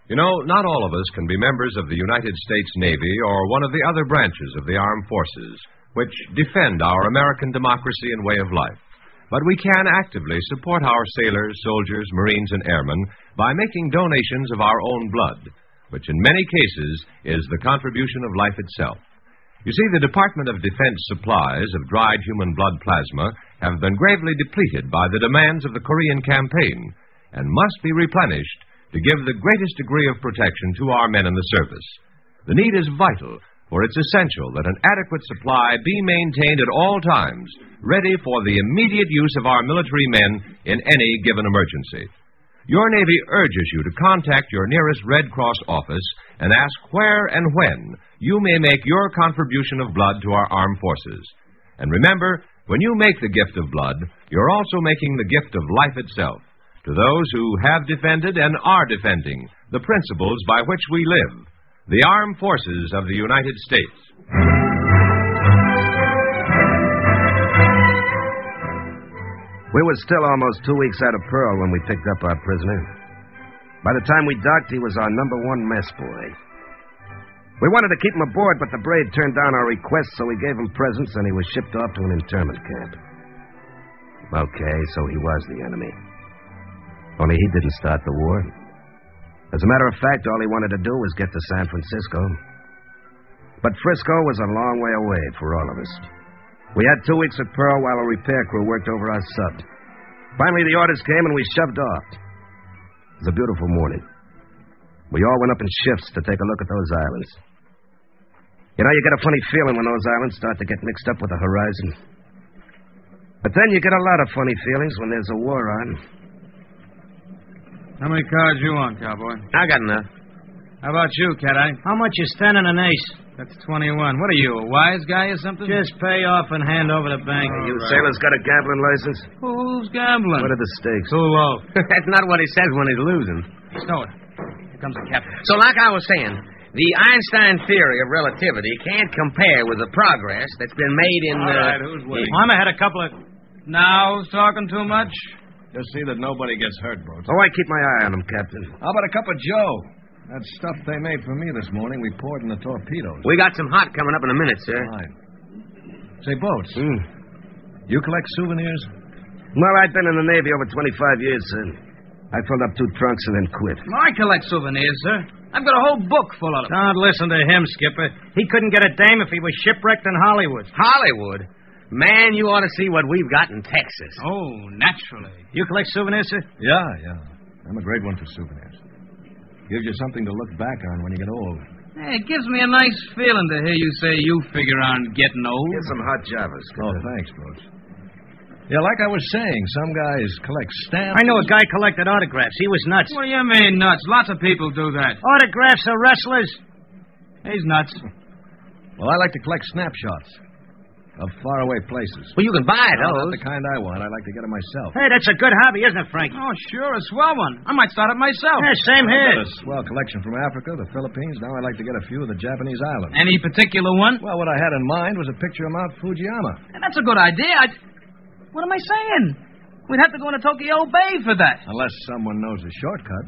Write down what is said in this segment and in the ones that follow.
You know, not all of us can be members of the United States Navy or one of the other branches of the armed forces, which defend our American democracy and way of life. But we can actively support our sailors, soldiers, Marines, and airmen by making donations of our own blood, which in many cases is the contribution of life itself. You see, the Department of Defense supplies of dried human blood plasma have been gravely depleted by the demands of the Korean campaign and must be replenished to give the greatest degree of protection to our men in the service. The need is vital, for it's essential that an adequate supply be maintained at all times, ready for the immediate use of our military men in any given emergency. Your Navy urges you to contact your nearest Red Cross office and ask where and when you may make your contribution of blood to our armed forces. And remember, when you make the gift of blood, you're also making the gift of life itself to those who have defended and are defending the principles by which we live, the armed forces of the United States. We were still almost 2 weeks out of Pearl when we picked up our prisoner. By the time we docked, he was our number one mess boy. We wanted to keep him aboard, but the Brave turned down our request, so we gave him presents, and he was shipped off to an internment camp. Okay, so he was the enemy. Only he didn't start the war. As a matter of fact, all he wanted to do was get to San Francisco. But Frisco was a long way away for all of us. We had 2 weeks at Pearl while a repair crew worked over our sub. Finally, the orders came, and we shoved off. It was a beautiful morning. We all went up in shifts to take a look at those islands. You know, you get a funny feeling when those islands start to get mixed up with the horizon. But then you get a lot of funny feelings when there's a war on. How many cards you want, cowboy? I got enough. How about you, Cat-Eye? How much is 10 and an ace? That's 21. What are you, a wise guy or something? Just pay off and hand over the bank. You sailors got a gambling license? Who's gambling? What are the stakes? Too low. That's not what he says when he's losing. Stow it. Here comes the captain. So like I was saying, the Einstein theory of relativity can't compare with the progress that's been made in... All right, who's winning? I'm ahead a couple of... Now who's talking too much? Just see that nobody gets hurt, Boats. Oh, I keep my eye on him, Captain. How about a cup of Joe? That stuff they made for me this morning, we poured in the torpedoes. We got some hot coming up in a minute, sir. Fine. Say, Boats, you collect souvenirs? Well, I've been in the Navy over 25 years, sir. I filled up 2 trunks and then quit. I collect souvenirs, sir. I've got a whole book full of them. Don't listen to him, Skipper. He couldn't get a dame if he was shipwrecked in Hollywood. Hollywood? Man, you ought to see what we've got in Texas. Oh, naturally. You collect souvenirs, sir? Yeah. I'm a great one for souvenirs. Gives you something to look back on when you get old. Hey, it gives me a nice feeling to hear you say you figure on getting old. Get some hot Javas. Oh, thanks, Boats. Yeah, like I was saying, some guys collect stamps. I know a guy collected autographs. He was nuts. What do you mean, nuts? Lots of people do that. Autographs of wrestlers? He's nuts. Well, I like to collect snapshots of faraway places. Well, you can buy Not those. the kind I want. I like to get them myself. Hey, that's a good hobby, isn't it, Frank? Oh, sure, a swell one. I might start it myself. Yeah, same I here. got a swell collection from Africa, the Philippines. Now I'd like to get a few of the Japanese islands. Any particular one? Well, what I had in mind was a picture of Mount Fujiyama. That's a good idea. What am I saying? We'd have to go into Tokyo Bay for that. Unless someone knows a shortcut.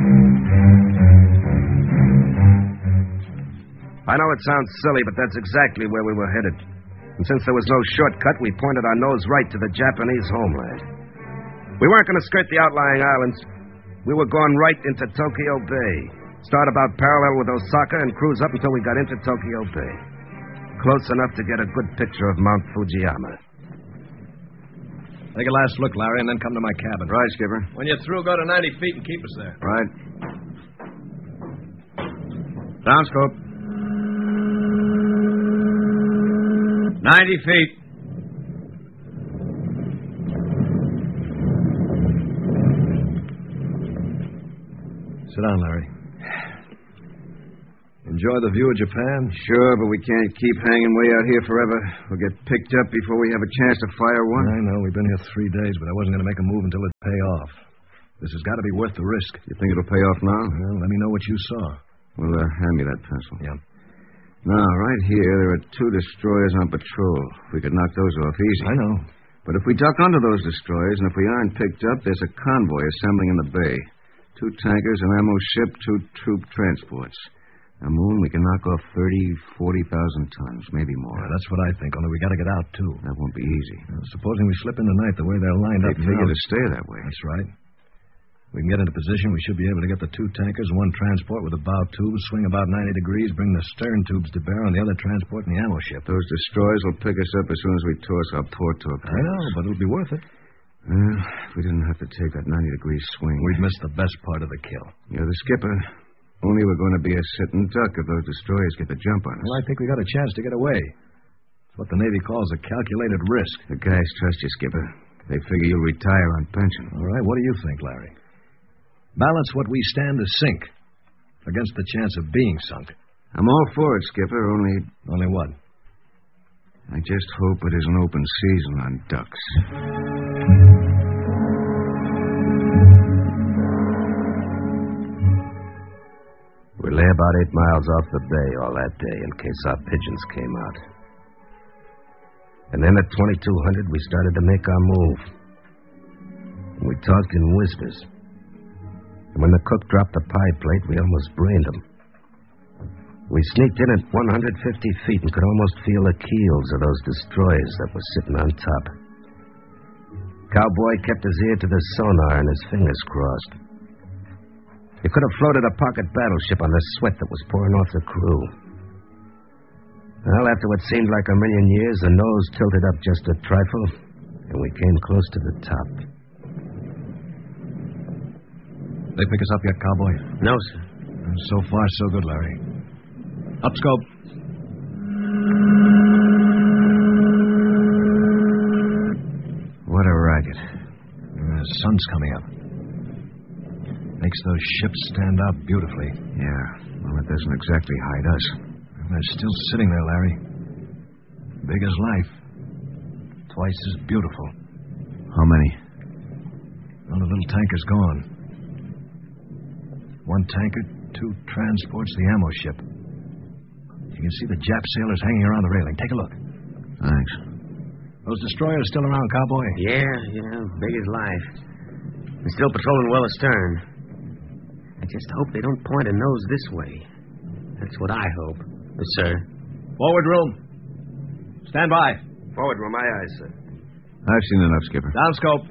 I know it sounds silly, but that's exactly where we were headed. And since there was no shortcut, we pointed our nose right to the Japanese homeland. We weren't going to skirt the outlying islands. We were going right into Tokyo Bay. Start about parallel with Osaka and cruise up until we got into Tokyo Bay. Close enough to get a good picture of Mount Fujiyama. Take a last look, Larry, and then come to my cabin. Right, Skipper. When you're through, go to 90 feet and keep us there. Right. Downscope. 90 feet. Sit down, Larry. Enjoy the view of Japan? Sure, but we can't keep hanging way out here forever. We'll get picked up before we have a chance to fire one. I know. We've been here 3 days, but I wasn't going to make a move until it pay off. This has got to be worth the risk. You think it'll pay off now? Well, let me know what you saw. Well, hand me that pencil. Yeah. Now, right here, there are 2 destroyers on patrol. We could knock those off easy. I know. But if we duck onto those destroyers, and if we aren't picked up, there's a convoy assembling in the bay. 2 tankers, an ammo ship, 2 troop transports. Now, Moon, we can knock off 40,000 tons, maybe more. Yeah, that's what I think, only we got to get out, too. That won't be easy. Supposing we slip in tonight the way they're lined up They figure now. to stay that way. That's right. We can get into position. We should be able to get the 2 tankers, 1 transport with the bow tubes, swing about 90 degrees, bring the stern tubes to bear on the other transport and the ammo ship. Those destroyers will pick us up as soon as we toss our port torpedoes. I know, but it'll be worth it. Well, if we didn't have to take that 90-degree swing... We'd miss the best part of the kill. You're the skipper. Only we're going to be a sitting duck if those destroyers get the jump on us. Well, I think we got a chance to get away. It's what the Navy calls a calculated risk. The guys trust you, Skipper. They figure you'll retire on pension. All right, what do you think, Larry? Balance what we stand to sink against the chance of being sunk. I'm all for it, Skipper, Only what? I just hope it is an open season on ducks. We lay about 8 miles off the bay all that day in case our pigeons came out. And then at 2200, we started to make our move. We talked in whispers. And when the cook dropped the pie plate, we almost brained him. We sneaked in at 150 feet and could almost feel the keels of those destroyers that were sitting on top. Cowboy kept his ear to the sonar and his fingers crossed. You could have floated a pocket battleship on the sweat that was pouring off the crew. Well, after what seemed like a million years, the nose tilted up just a trifle, and we came close to the top. They pick us up yet, Cowboy? No, sir. So far, so good, Larry. Up scope. What a racket. The sun's coming up. Makes those ships stand out beautifully. Yeah, well, it doesn't exactly hide us. They're still sitting there, Larry. Big as life. Twice as beautiful. How many? Well, the little tanker's gone. 1 tanker, 2 transports, the ammo ship. You can see the Jap sailors hanging around the railing. Take a look. Thanks. Those destroyers still around, Cowboy? Yeah, big as life. They're still patrolling well astern. I just hope they don't point a nose this way. That's what I hope. Yes, sir. Forward room. Stand by. Forward room, aye, aye, sir. I've seen enough, Skipper. Down scope.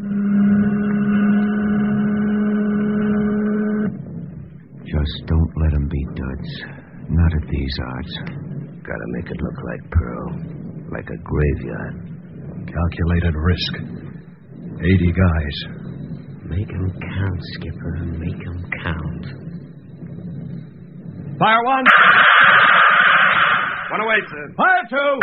Just don't let them be duds. Not at these odds. Gotta make it look like Pearl. Like a graveyard. Calculated risk. 80 guys. Make 'em count, Skipper. Make 'em count. Fire 1. 1 away, sir. Fire 2.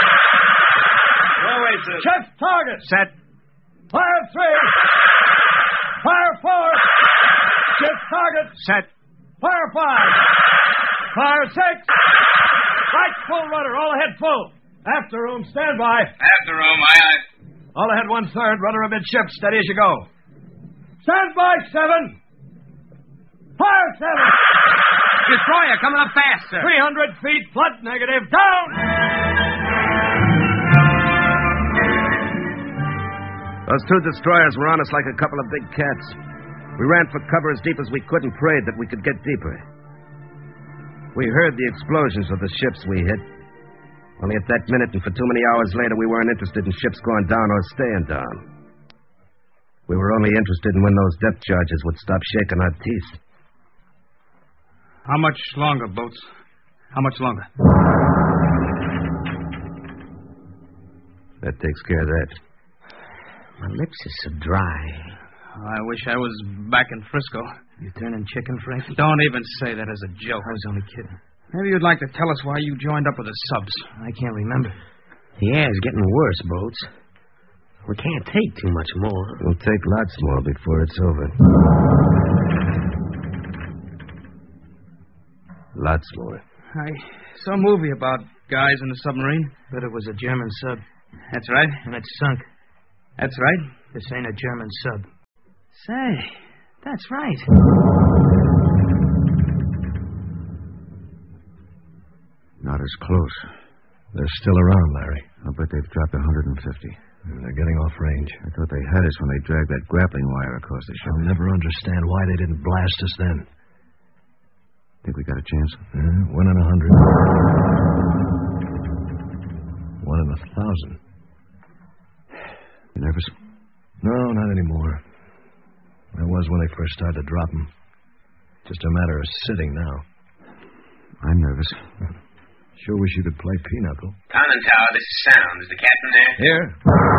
2 away, sir. Shift target. Set. Fire 3. Fire 4. Shift target. Set. Fire 5. Fire 6. Right full rudder. All ahead full. After room, stand by. After room, aye, aye. All ahead 1/3. Rudder amidship. Steady as you go. Stand by 7. Fire 7. Destroyer coming up fast, sir. 300 feet. Flood negative. Down. Those 2 destroyers were on us like a couple of big cats. We ran for cover as deep as we could and prayed that we could get deeper. We heard the explosions of the ships we hit. Only at that minute and for too many hours later, we weren't interested in ships going down or staying down. We were only interested in when those depth charges would stop shaking our teeth. How much longer, boats? How much longer? That takes care of that. My lips are so dry. I wish I was back in Frisco. You turning chicken, Frankie? Don't even say that as a joke. I was only kidding. Maybe you'd like to tell us why you joined up with the subs. I can't remember. The air's getting worse, Boats. We can't take too much more. We'll take lots more before it's over. Lots more. I saw a movie about guys in a submarine. But it was a German sub. That's right. And it sunk. That's right. This ain't a German sub. Say, that's right. Not as close. They're still around, Larry. I'll bet they've dropped 150. They're getting off range. I thought they had us when they dragged that grappling wire across the ship. I'll never understand why they didn't blast us then. Think we got a chance? 1 in 100. 1 in 1,000. You nervous? No, not anymore. I was when they first started to drop them. Just a matter of sitting now. I'm nervous. Sure wish you could play pinochle. Conning Tower, this is Sound. Is the captain there? Here.